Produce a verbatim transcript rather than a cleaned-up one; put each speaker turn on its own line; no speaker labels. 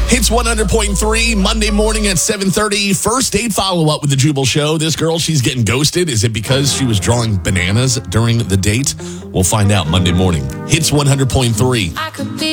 Hits one hundred point three, Monday morning at seven thirty. First date follow-up with the Jubal Show. This girl, she's getting ghosted. Is it because she was drawing bananas during the date? We'll find out Monday morning. Hits one hundred point three.
I could be